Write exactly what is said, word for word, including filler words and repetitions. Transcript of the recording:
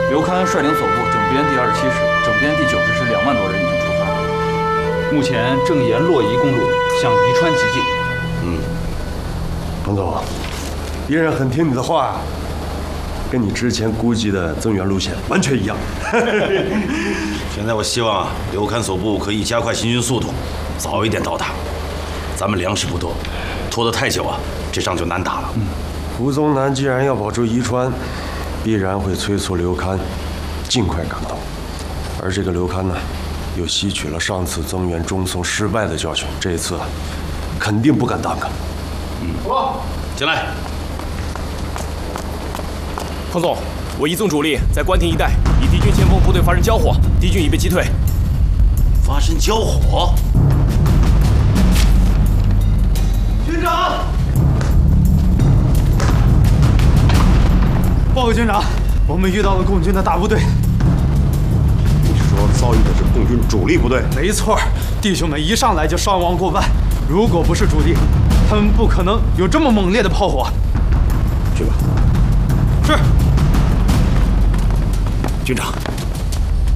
刘戡率领所部整编第二十七师、整编第九十师两万多人已经出发，目前正沿洛宜公路向宜川急进。 嗯，彭总，敌人很听你的话，跟你之前估计的增援路线完全一样。 现在我希望刘戡所部可以加快行军速度，早一点到达。咱们粮食不多，拖得太久啊，这仗就难打了。 嗯，胡宗南既然要保住宜川，必然会催促刘戡尽快赶到。而这个刘戡呢，又吸取了上次增援中松失败的教训，这一次肯定不敢耽搁。 嗯，进来。 彭总，我一纵主力在关亭一带与敌军前锋部队发生交火，敌军已被击退。 发生交火？ 军长！报告军长，我们遇到了共军的大部队。 你说遭遇的是共军主力部队？ 没错，弟兄们一上来就伤亡过万。如果不是主力，他们不可能有这么猛烈的炮火。 去吧。 是。 军长。